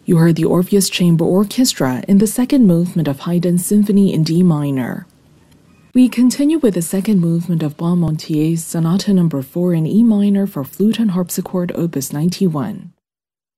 You heard the Orpheus Chamber Orchestra in the second movement of Haydn's Symphony in D minor. We continue with the second movement of Parmentier's Sonata No. 4 in E minor for flute and harpsichord, Opus 91.